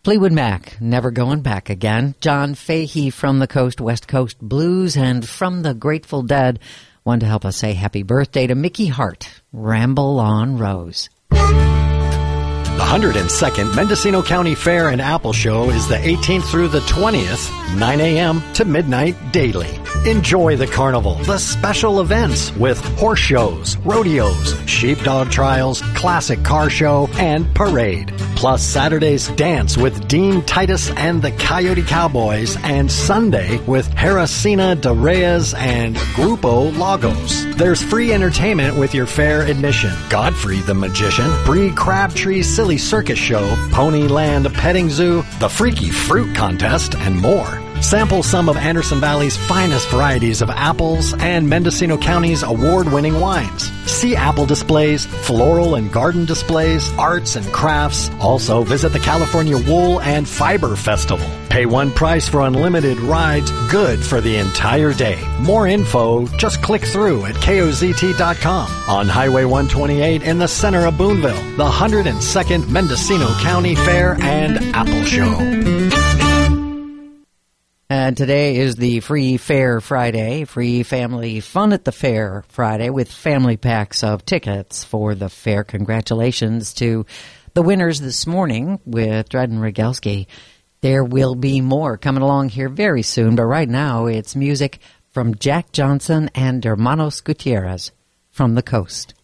Fleetwood Mac, Never Going Back Again. John Fahey from the Coast, West Coast Blues, and from the Grateful Dead, one to help us say happy birthday to Mickey Hart, Ramble on Rose. The 102nd Mendocino County Fair and Apple Show is the 18th through the 20th, 9 a.m. to midnight daily. Enjoy the carnival, the special events with horse shows, rodeos, sheepdog trials, classic car show, and parade. Plus Saturday's dance with Dean Titus and the Coyote Cowboys, and Sunday with Harricina de Reyes and Grupo Lagos. There's free entertainment with your fair admission. Godfrey the Magician, Bree Crabtree Silly Circus Show, Ponyland Petting Zoo, the Freaky Fruit Contest, and more. Sample some of Anderson Valley's finest varieties of apples and Mendocino County's award-winning wines. See apple displays, floral and garden displays, arts and crafts. Also visit the California Wool and Fiber Festival. Pay one price for unlimited rides, good for the entire day. More info, just click through at KOZT.com. On Highway 128 in the center of Boonville, the 102nd Mendocino County Fair and Apple Show. And today is the Free Fair Friday, free family fun at the fair Friday with family packs of tickets for the fair. Congratulations to the winners this morning with Dredden Rogalski. There will be more coming along here very soon, but right now it's music from Jack Johnson and Hermanos Gutierrez from the Coast.